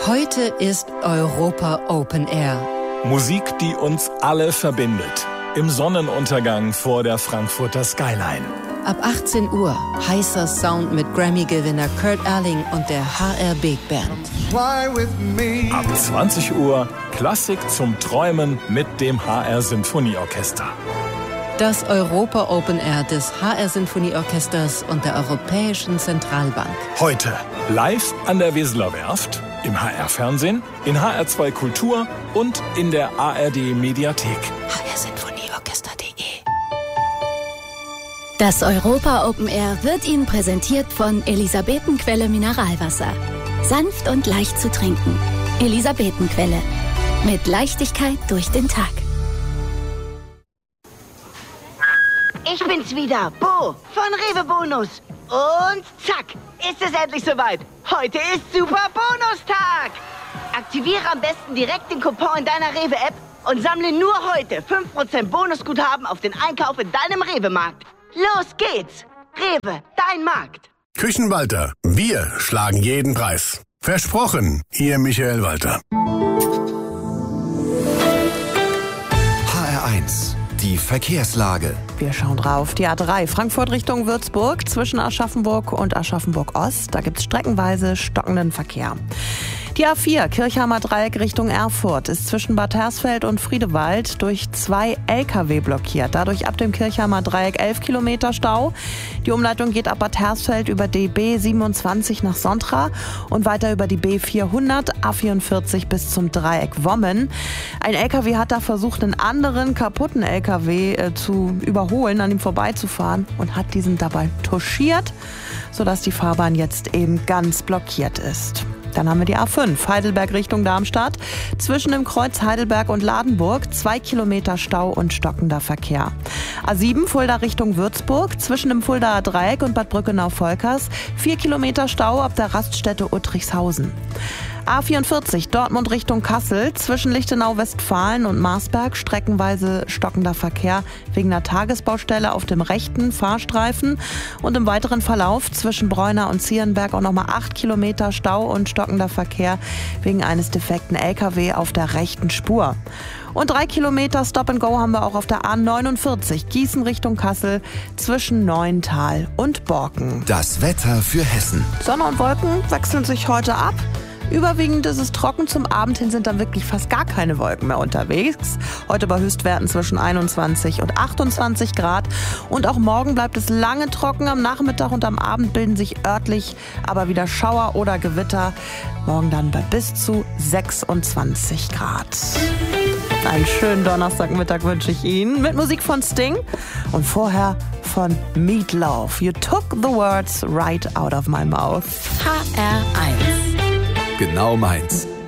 Heute ist Europa Open Air. Musik, die uns alle verbindet. Im Sonnenuntergang vor der Frankfurter Skyline. Ab 18 Uhr heißer Sound mit Grammy-Gewinner Kurt Elling und der HR Big Band. Ab 20 Uhr Klassik zum Träumen mit dem HR Sinfonieorchester. Das Europa Open Air des HR Sinfonieorchesters und der Europäischen Zentralbank. Heute live an der Weseler Werft, im HR-Fernsehen, in HR2 Kultur und in der ARD-Mediathek. hrsinfonieorchester.de. Das Europa Open Air wird Ihnen präsentiert von Elisabetenquelle Mineralwasser. Sanft und leicht zu trinken. Elisabetenquelle. Mit Leichtigkeit durch den Tag. Ich bin's wieder, Bo von Rewe Bonus. Und zack, ist es endlich soweit. Heute ist Super Bonustag. Aktiviere am besten direkt den Coupon in deiner Rewe-App und sammle nur heute 5% Bonusguthaben auf den Einkauf in deinem Rewe-Markt. Los geht's. Rewe, dein Markt. Küchenwalter, wir schlagen jeden Preis. Versprochen, Ihr Michael Walter. HR1, die Verkehrslage. Wir schauen drauf. Die A3 Frankfurt Richtung Würzburg zwischen Aschaffenburg und Aschaffenburg-Ost. Da gibt es streckenweise stockenden Verkehr. Die A4 Kirchheimer Dreieck Richtung Erfurt ist zwischen Bad Hersfeld und Friedewald durch 2 LKW blockiert. Dadurch ab dem Kirchheimer Dreieck 11 Kilometer Stau. Die Umleitung geht ab Bad Hersfeld über die B27 nach Sontra und weiter über die B400, A44 bis zum Dreieck Wommen. Ein LKW hat da versucht, einen anderen kaputten LKW zu überholen, an ihm vorbeizufahren und hat diesen dabei touchiert, sodass die Fahrbahn jetzt eben ganz blockiert ist. Dann haben wir die A5, Heidelberg Richtung Darmstadt. Zwischen dem Kreuz Heidelberg und Ladenburg 2 Kilometer Stau und stockender Verkehr. A7, Fulda Richtung Würzburg. Zwischen dem Fuldaer Dreieck und Bad Brückenau-Volkers 4 Kilometer Stau ab der Raststätte Uttrichshausen. A44 Dortmund Richtung Kassel, zwischen Lichtenau-Westfalen und Marsberg streckenweise stockender Verkehr wegen einer Tagesbaustelle auf dem rechten Fahrstreifen und im weiteren Verlauf zwischen Bräuner und Zierenberg auch nochmal 8 Kilometer Stau und stockender Verkehr wegen eines defekten LKW auf der rechten Spur. Und 3 Kilometer Stop and Go haben wir auch auf der A49 Gießen Richtung Kassel zwischen Neuental und Borken. Das Wetter für Hessen. Sonne und Wolken wechseln sich heute ab. Überwiegend ist es trocken, zum Abend hin sind dann wirklich fast gar keine Wolken mehr unterwegs. Heute bei Höchstwerten zwischen 21 und 28 Grad. Und auch morgen bleibt es lange trocken. Am Nachmittag und am Abend bilden sich örtlich aber wieder Schauer oder Gewitter. Morgen dann bei bis zu 26 Grad. Einen schönen Donnerstagmittag wünsche ich Ihnen mit Musik von Sting und vorher von Meat Loaf. You took the words right out of my mouth. HR1. Genau meins.